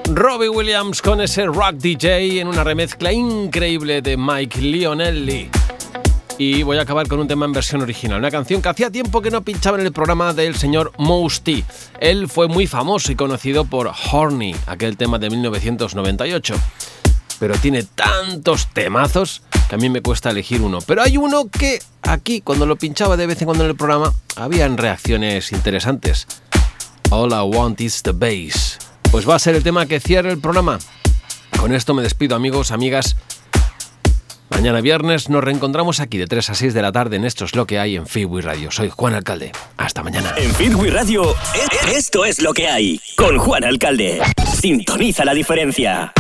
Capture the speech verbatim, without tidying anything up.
Robbie Williams con ese Rock D J en una remezcla increíble de Mike Lionelli. Y voy a acabar con un tema en versión original, una canción que hacía tiempo que no pinchaba en el programa del señor Mousse T. Él fue muy famoso y conocido por Horny, aquel tema de mil novecientos noventa y ocho. Pero tiene tantos temazos que a mí me cuesta elegir uno. Pero hay uno que aquí, cuando lo pinchaba de vez en cuando en el programa, habían reacciones interesantes. All I Want Is The Bass. Pues va a ser el tema que cierre el programa. Con esto me despido, amigos, amigas. Mañana viernes nos reencontramos aquí de tres a seis de la tarde en Esto es lo que hay en Feedway Radio. Soy Juan Alcalde. Hasta mañana. En Feedway Radio, esto es lo que hay. Con Juan Alcalde. Sintoniza la diferencia.